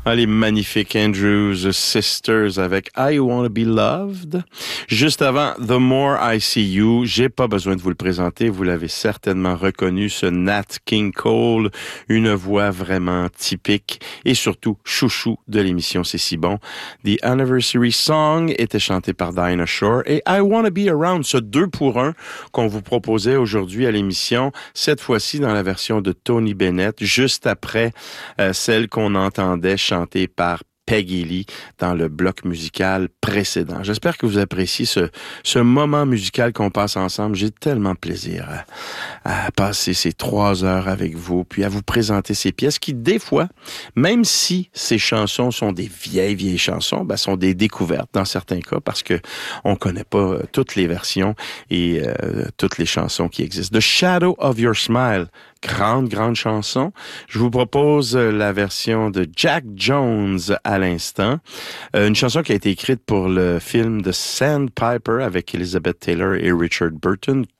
Ah, les magnifiques Andrews Sisters avec I Wanna Be Loved. Juste avant, The More I See You, j'ai pas besoin de vous le présenter, vous l'avez certainement reconnu, ce Nat King Cole, une voix vraiment typique et surtout chouchou de l'émission C'est si bon. The Anniversary Song était chanté par Dinah Shore et I Wanna Be Around, ce 2 pour 1 qu'on vous proposait aujourd'hui à l'émission, cette fois-ci dans la version de Tony Bennett, juste après celle qu'on entendait chantée par Peggy Lee dans le bloc musical précédent. J'espère que vous appréciez ce moment musical qu'on passe ensemble. J'ai tellement de plaisir à passer ces 3 heures avec vous, puis à vous présenter ces pièces qui, des fois, même si ces chansons sont des vieilles chansons, ben, sont des découvertes dans certains cas parce que on connaît pas toutes les versions et toutes les chansons qui existent. The Shadow of Your Smile, grande chanson. Je vous propose la version de Jack Jones à l'instant. Une chanson qui a été écrite pour le film The Sandpiper avec Elizabeth Taylor et Richard Burton.